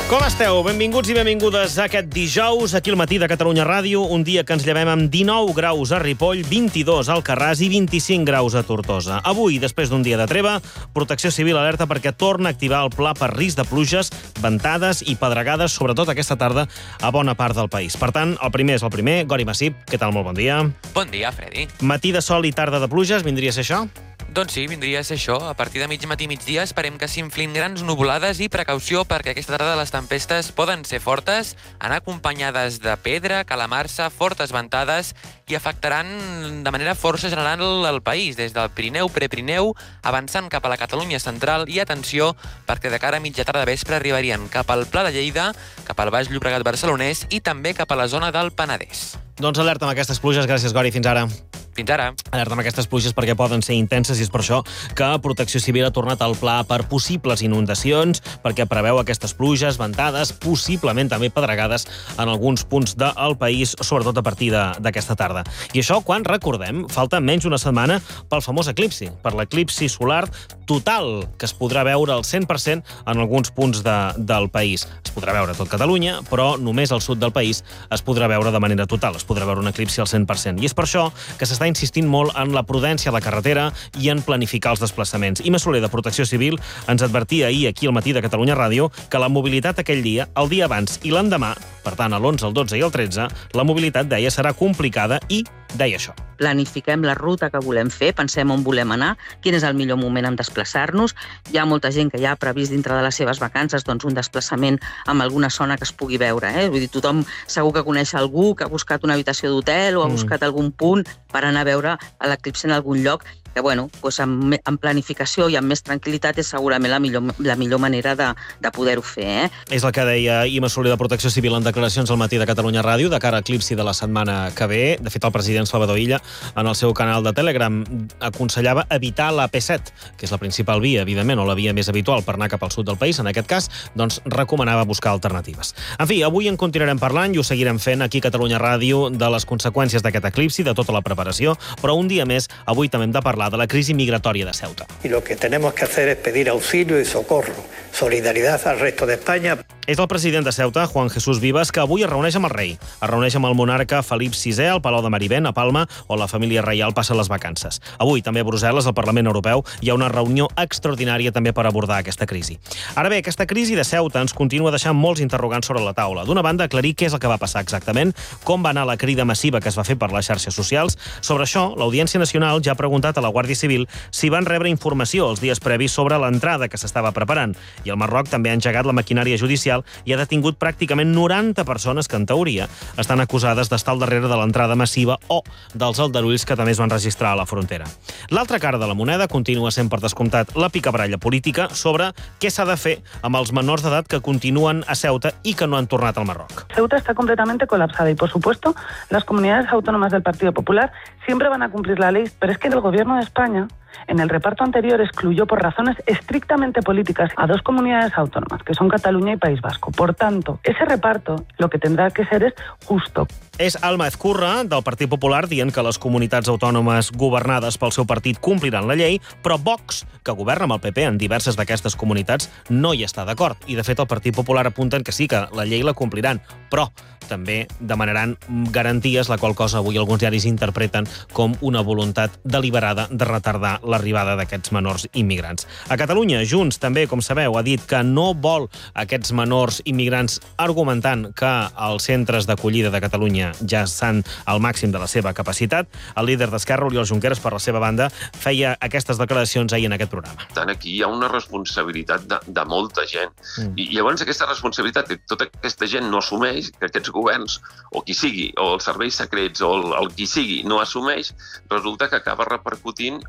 Com esteu? Benvinguts i benvingudes a aquest dijous, aquí al matí de Catalunya Ràdio, un dia que ens llevem amb 19 graus a Ripoll, 22 a Alcarràs i 25 graus a Tortosa. Avui, després d'un dia de treva, Protecció Civil alerta perquè torna a activar el pla per risc de pluges, ventades i pedregades, sobretot aquesta tarda, a bona part del país. Per tant, el primer és el primer. Gori Massip, què tal? Molt bon dia. Bon dia, Freddy. Matí de sol i tarda de pluges, vindria a ser això? Doncs sí, vindria a ser això. A partir de mig matí i migdia esperem que s'inflin grans nuvolades i precaució perquè aquesta tarda les tempestes poden ser fortes, anar acompanyades de pedra, calamarsa, fortes ventades i afectaran de manera força general el país, des del Pirineu, Prepirineu, avançant cap a la Catalunya central i atenció perquè de cara a mitja tarda vespre arribarien cap al Pla de Lleida, cap al Baix Llobregat barcelonès i també cap a la zona del Penedès. Doncs alerta amb aquestes pluges. Gràcies, Gori. Fins ara. Fins ara. Alerta amb aquestes pluges perquè poden ser intenses i és per això que Protecció Civil ha tornat al pla per possibles inundacions, perquè preveu aquestes pluges, ventades, possiblement també pedregades en alguns punts del país, sobretot a partir d'aquesta tarda. I això quan, recordem, falta menys d'una setmana pel famós eclipsi, per l'eclipsi solar total, que es podrà veure al 100% en alguns punts del país. Es podrà veure a tot Catalunya, però només al sud del país es podrà veure de manera total, es podrà veure un eclipsi al 100%. I és per això que s'està insistint molt en la prudència a la carretera i en planificar els desplaçaments. Ima Soler, de Protecció Civil, ens advertia ahir aquí al matí de Catalunya Ràdio que la mobilitat aquell dia, el dia abans i l'endemà, per tant, a l'11, el 12 i el 13, la mobilitat, deia, serà complicada i deia això. Planifiquem la ruta que volem fer, pensem on volem anar, quin és el millor moment en desplaçar-nos. Hi ha molta gent que ja ha previst dintre de les seves vacances un desplaçament amb alguna zona que es pugui veure. Vull dir, tothom segur que coneix algú que ha buscat una habitació d'hotel o ha buscat algun punt per anar a veure l'eclipsi en algun lloc, que doncs amb planificació i amb més tranquil·litat és segurament la millor manera de poder-ho fer. És el que deia Ima Soler, de Protecció Civil, en declaracions al matí de Catalunya Ràdio, de cara a l'eclipsi de la setmana que ve. De fet, el president Salvador Illa, en el seu canal de Telegram, aconsellava evitar la P7, que és la principal via, evidentment, o la via més habitual per anar cap al sud del país. En aquest cas, doncs, recomanava buscar alternatives. En fi, avui en continuarem parlant i ho seguirem fent aquí a Catalunya Ràdio de les conseqüències d'aquest eclipsi, de tota la preparació, però un dia més, avui també hem de parlar de la crisi migratòria de Ceuta. Y lo que tenemos que hacer es pedir auxilio y socorro, solidaridad al resto de España. És el president de Ceuta, Juan Jesús Vivas, que avui es reuneix amb el rei. Es reuneix amb el monarca Felip VI al Palau de Marivent, a Palma, on la família reial passa les vacances. Avui, també a Brussel·les, al Parlament Europeu, hi ha una reunió extraordinària també per abordar aquesta crisi. Ara bé, aquesta crisi de Ceuta ens continua deixant molts interrogants sobre la taula. D'una banda, aclarir què és el que va passar exactament, com va anar la crida massiva que es va fer per les xarxes socials. Sobre això, l'Audiència Nacional ja ha preguntat a la Guàrdia Civil si van rebre informació els dies previs sobre l'entrada que s'estava preparant. I el Marroc també ha engegat la maquinària judicial i ha detingut pràcticament 90 persones que, en teoria, estan acusades d'estar al darrere de l'entrada massiva o dels aldarulls que també es van registrar a la frontera. L'altra cara de la moneda continua sent, per descomptat, la picabaralla política sobre què s'ha de fer amb els menors d'edat que continuen a Ceuta i que no han tornat al Marroc. Ceuta está completamente colapsada y, por supuesto, las comunidades autónomas del Partido Popular siempre van a cumplir la ley, pero es que el gobierno de España, en el reparto anterior, excluyó por razones estrictamente políticas a dos comunidades autónomas, que son Cataluña y País Vasco. Por tanto, ese reparto lo que tendrá que ser es justo. És Alma Ezcurra, del Partit Popular, dient que les comunitats autònomes governades pel seu partit compliran la llei, però Vox, que governa amb el PP en diverses d'aquestes comunitats, no hi està d'acord. I, de fet, el Partit Popular apunten que sí, que la llei la compliran, però també demanaran garanties, la qual cosa avui alguns diaris interpreten com una voluntat deliberada de retardar l'arribada d'aquests menors immigrants. A Catalunya, Junts també, com sabeu, ha dit que no vol aquests menors immigrants, argumentant que els centres d'acollida de Catalunya ja estan al màxim de la seva capacitat. El líder d'Esquerra, Oriol Junqueras, per la seva banda, feia aquestes declaracions ahir en aquest programa. Tant aquí hi ha una responsabilitat de molta gent. I llavors aquesta responsabilitat que tota aquesta gent no assumeix, que aquests governs, o qui sigui, o els serveis secrets, o el qui sigui, no assumeix, resulta que acaba repercutint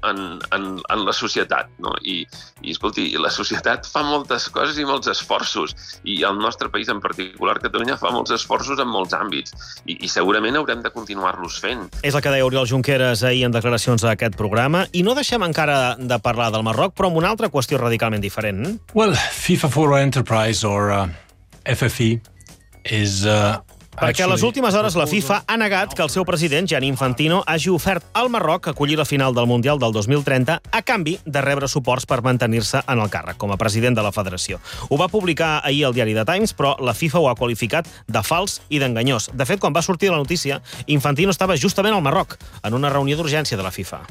en la societat. No? I escolti, la societat fa moltes coses i molts esforços. I el nostre país, en particular Catalunya, fa molts esforços en molts àmbits. I segurament haurem de continuar-los fent. És el que deia Oriol Junqueras ahir en declaracions a aquest programa. I no deixem encara de parlar del Marroc, però amb una altra qüestió radicalment diferent. Well, FIFA for Enterprise, or FFE, is Perquè a les últimes hores la FIFA ha negat que el seu president, Gianni Infantino, hagi ofert al Marroc acollir la final del Mundial del 2030 a canvi de rebre suports per mantenir-se en el càrrec com a president de la federació. Ho va publicar ahir el diari The Times, però la FIFA ho ha qualificat de fals i d'enganyós. De fet, quan va sortir la notícia, Infantino estava justament al Marroc, en una reunió d'urgència de la FIFA.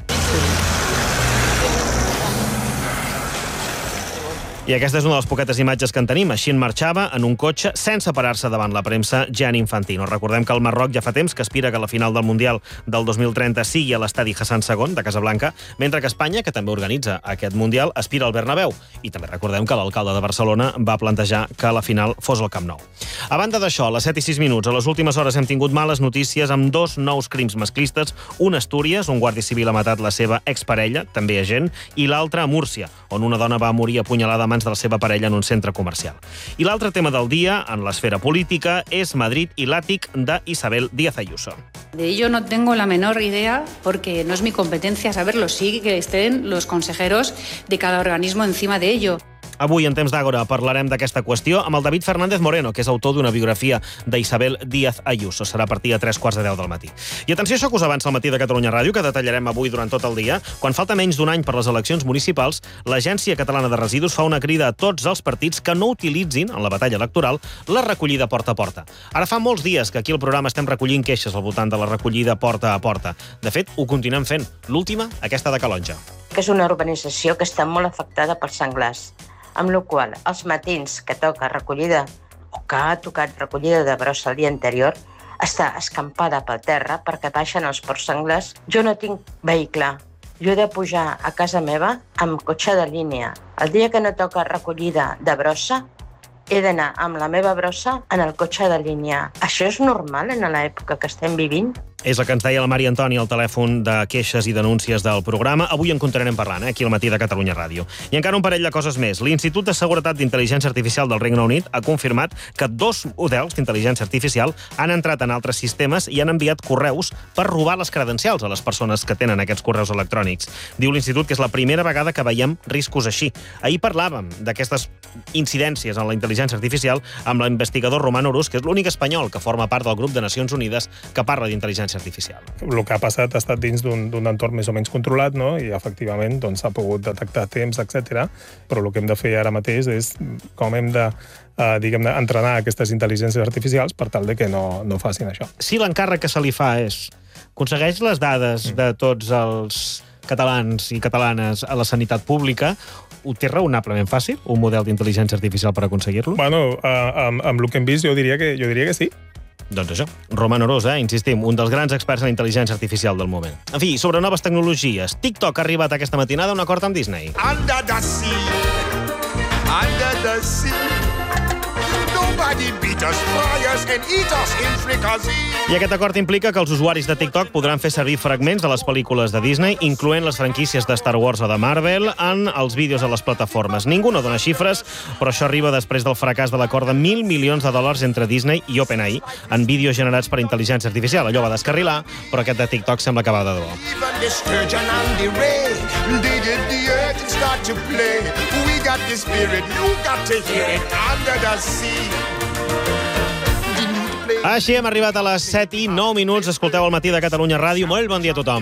I aquesta és una de les poquetes imatges que en tenim. Així en marxava en un cotxe sense parar-se davant la premsa Gianni Infantino. Recordem que el Marroc ja fa temps que aspira que la final del Mundial del 2030 sigui a l'estadi Hassan II de Casablanca, mentre que Espanya, que també organitza aquest Mundial, aspira al Bernabéu. I també recordem que l'alcalde de Barcelona va plantejar que la final fos al Camp Nou. A banda d'això, a les 7:06, a les últimes hores hem tingut males notícies amb 2 nous crims masclistes. Un a Astúries, un guàrdia civil ha matat la seva exparella, també agent, i l'altre a Múrcia, on una dona va morir apunyalada a mans de la seva parella en un centre comercial. I l'altre tema del dia, en l'esfera política, és Madrid i l'àtic d'Isabel Díaz Ayuso. De ello no tengo la menor idea porque no es mi competencia saberlo. Sí que estén los consejeros de cada organismo encima de ello. Avui, en Temps d'Àgora, parlarem d'aquesta qüestió amb el David Fernández Moreno, que és autor d'una biografia d'Isabel Díaz Ayuso. Serà a partir de 3:45 del matí. I atenció a això que us avança al matí de Catalunya Ràdio, que detallarem avui durant tot el dia. Quan falta menys d'un any per les eleccions municipals, l'Agència Catalana de Residus fa una crida a tots els partits que no utilitzin, en la batalla electoral, la recollida porta a porta. Ara fa molts dies que aquí al programa estem recollint queixes al voltant de la recollida porta a porta. De fet, ho continuem fent. L'última, aquesta de Calonja. Que és una urbanització que està molt afectada pels senglars, amb la qual els matins que toca recollida o que ha tocat recollida de brossa el dia anterior està escampada pel terra perquè baixen els porcs senglars. Jo no tinc vehicle, jo he de pujar a casa meva amb cotxe de línia. El dia que no toca recollida de brossa he d'anar amb la meva brossa en el cotxe de línia. Això és normal en l'època que estem vivint? És el que ens deia la Mari Antoni al telèfon de queixes i denúncies del programa. Avui en continuarem parlant, aquí al matí de Catalunya Ràdio. I encara un parell de coses més. L'Institut de Seguretat d'Intel·ligència Artificial del Regne Unit ha confirmat que 2 models d'intel·ligència artificial han entrat en altres sistemes i han enviat correus per robar les credencials a les persones que tenen aquests correus electrònics. Diu l'Institut que és la primera vegada que veiem riscos així. Ahir parlàvem d'aquestes incidències en la intel·ligència artificial amb l'investigador Román Orús, que és l'únic espanyol que forma part del grup de Nacions Unides que parla d'intel·ligència artificial. El que ha passat ha estat dins d'un entorn més o menys controlat, no? I efectivament s'ha pogut detectar temps, etc. Però el que hem de fer ara mateix és com hem de entrenar aquestes intel·ligències artificials per tal de que no facin això. Si l'encàrrec que se li fa és aconsegueix les dades de tots els catalans i catalanes a la sanitat pública, ho té raonablement fàcil, un model d'intel·ligència artificial per aconseguir-lo? Bueno, amb el que hem vist jo diria que sí. Doncs això, Román Orós, insistim, un dels grans experts en intel·ligència artificial del moment. En fi, sobre noves tecnologies, TikTok ha arribat aquesta matinada a un acord amb Disney. Under the sea, nobody beat us, fry us and eat us in fricassee. I aquest acord implica que els usuaris de TikTok podran fer servir fragments de les pel·lícules de Disney, incloent les franquícies de Star Wars o de Marvel, en els vídeos a les plataformes. Ningú no dona xifres, però això arriba després del fracàs de l'acord de $1.000 milions entre Disney i OpenAI en vídeos generats per intel·ligència artificial. Allò va descarrilar, però aquest de TikTok sembla que va de debò. Així hem arribat a les 7:09. Escolteu el matí de Catalunya Ràdio. Molt bon dia a tothom.